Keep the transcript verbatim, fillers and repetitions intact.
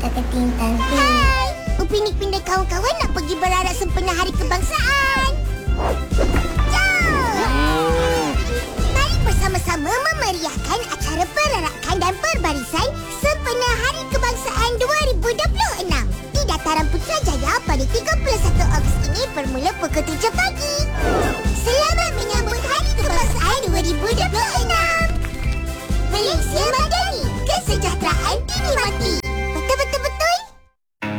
Tintang. Hai, Upin Ipin dan kawan-kawan nak pergi berarak sempena Hari Kebangsaan. Jom! Mari bersama-sama memeriahkan acara perarakan dan perbarisan sempena Hari Kebangsaan dua ribu dua puluh enam di Dataran Putrajaya pada tiga puluh satu Ogos ini bermula pukul tujuh pagi.